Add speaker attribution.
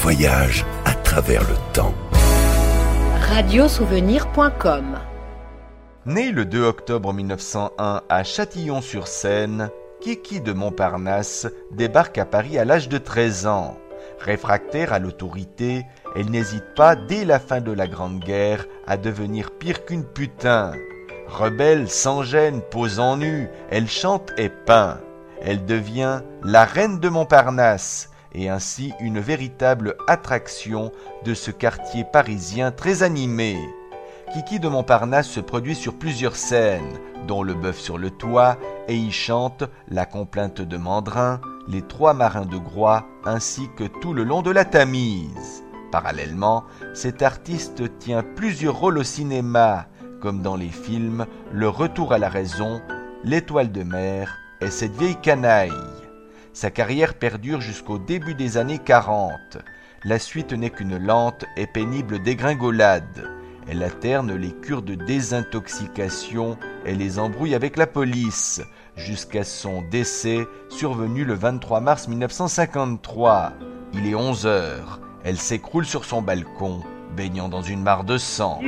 Speaker 1: voyage à travers le temps.
Speaker 2: Radiosouvenir.com.
Speaker 3: Né le 2 octobre 1901 à Châtillon-sur-Seine, Kiki de Montparnasse débarque à Paris à l'âge de 13 ans. Réfractaire à l'autorité, elle n'hésite pas, dès la fin de la Grande Guerre, à devenir pire qu'une putain. Rebelle, sans gêne, posant nue, elle chante et peint. Elle devient la reine de Montparnasse, et ainsi une véritable attraction de ce quartier parisien très animé. Kiki de Montparnasse se produit sur plusieurs scènes, dont Le Bœuf sur le toit, et y chante La Complainte de Mandrin, Les Trois Marins de Groix, ainsi que tout le long de la Tamise. Parallèlement, cet artiste tient plusieurs rôles au cinéma, comme dans les films Le Retour à la raison, L'Étoile de mer et Cette vieille canaille. Sa carrière perdure jusqu'au début des années 40. La suite n'est qu'une lente et pénible dégringolade. Elle alterne les cures de désintoxication et les embrouilles avec la police, jusqu'à son décès survenu le 23 mars 1953. Il est 11 heures. Elle s'écroule sur son balcon, baignant dans une mare de sang.